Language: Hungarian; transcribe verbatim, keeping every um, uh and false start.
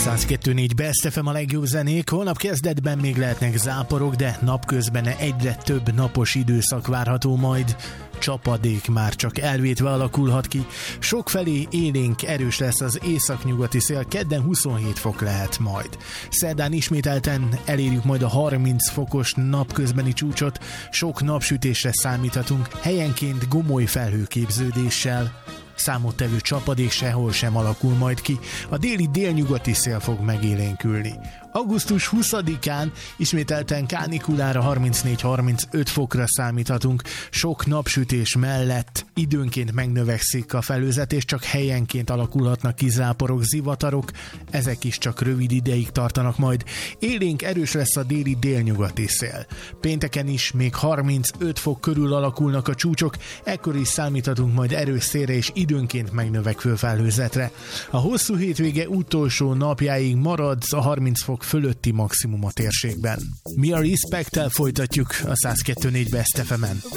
száz kettő négy Best ef em a legjobb zenék. Holnap kezdetben még lehetnek záporok, de napközben egyre több napos időszak várható majd. Csapadék már csak elvétve alakulhat ki. Sokfelé élénk erős lesz az északnyugati szél, kedden huszonhét fok lehet majd. Szerdán ismételten elérjük majd a harminc fokos napközbeni csúcsot, sok napsütésre számíthatunk, helyenként gomoly felhőképződéssel. Számottevő csapadék sehol sem alakul majd ki, a déli délnyugati szél fog megélénkülni. augusztus huszadikán ismételten kánikulára harmincnégy-harmincöt fokra számíthatunk, sok napsütés mellett időnként megnövekszik a felhőzet, és csak helyenként alakulhatnak ki záporok, zivatarok, ezek is csak rövid ideig tartanak majd. Élénk erős lesz a déli délnyugati szél. Pénteken is még harmincöt fok körül alakulnak a csúcsok, ekkor is számíthatunk majd erős szélre és időnként megnövekvő felhőzetre. A hosszú hétvége utolsó napjáig marad a harminc fok fölötti maximum a térségben. Mi a Respect-tel folytatjuk a száz kettő négy Best ef emen.